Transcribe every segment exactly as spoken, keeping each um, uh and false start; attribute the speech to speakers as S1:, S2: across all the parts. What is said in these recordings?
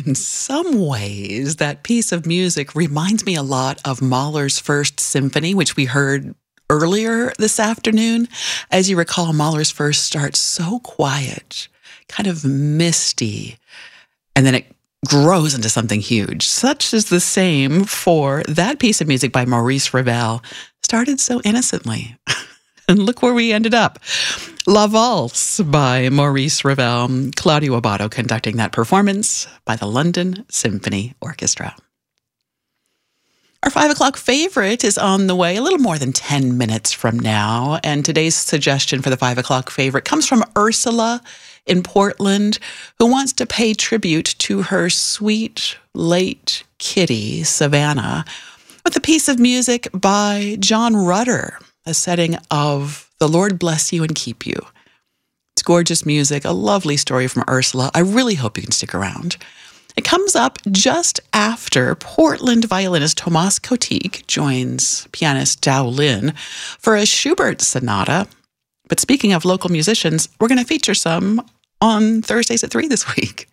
S1: In some ways, that piece of music reminds me a lot of Mahler's First Symphony, which we heard earlier this afternoon. As you recall, Mahler's First starts so quiet, kind of misty, and then it grows into something huge. Such is the same for that piece of music by Maurice Ravel. Started so innocently. And look where we ended up. La Valse by Maurice Ravel. Claudio Abbado conducting that performance by the London Symphony Orchestra. Our five o'clock favorite is on the way a little more than ten minutes from now. And today's suggestion for the five o'clock favorite comes from Ursula in Portland, who wants to pay tribute to her sweet, late kitty, Savannah, with a piece of music by John Rutter, a setting of The Lord Bless You and Keep You. It's gorgeous music, a lovely story from Ursula. I really hope you can stick around. It comes up just after Portland violinist Tomas Kotik joins pianist Dao Lin for a Schubert sonata. But speaking of local musicians, we're going to feature some on Thursdays at three this week.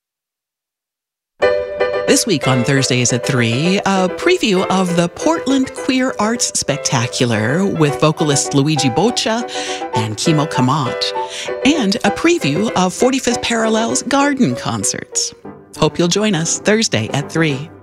S1: This week on Thursdays at three, a preview of the Portland Queer Arts Spectacular with vocalist Luigi Boccia and Kimo Kamat, and a preview of forty-fifth Parallel's garden concerts. Hope you'll join us Thursday at three.